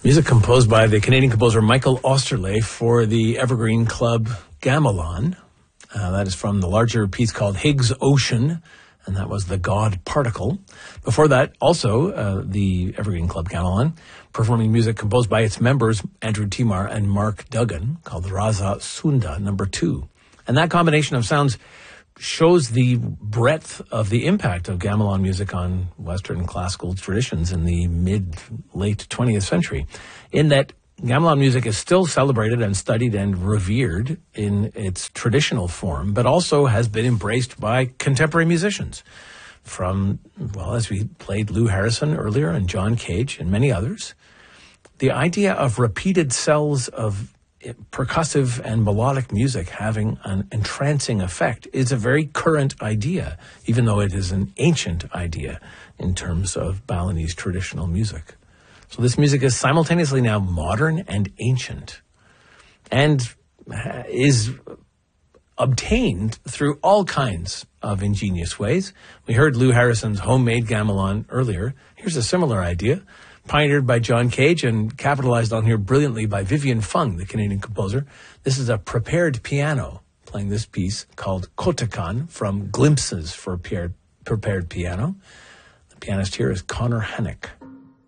Music composed by the Canadian composer Michael Osterle for the Evergreen Club Gamelan. That is from the larger piece called Higgs Ocean, and that was The God Particle. Before that, also, the Evergreen Club Gamelan, performing music composed by its members, Andrew Timar and Mark Duggan, called Rasa Sunda No. 2. And that combination of sounds shows the breadth of the impact of gamelan music on Western classical traditions in the mid-late 20th century, in that gamelan music is still celebrated and studied and revered in its traditional form, but also has been embraced by contemporary musicians. From, well, as we played Lou Harrison earlier and John Cage and many others, the idea of repeated cells of percussive and melodic music having an entrancing effect is a very current idea, even though it is an ancient idea in terms of Balinese traditional music. So this music is simultaneously now modern and ancient, and is obtained through all kinds of ingenious ways. We heard Lou Harrison's homemade gamelan earlier. Here's a similar idea, pioneered by John Cage and capitalized on here brilliantly by Vivian Fung, the Canadian composer. This is a prepared piano playing this piece called Kotakan from Glimpses for Prepared Piano. The pianist here is Connor Hennick.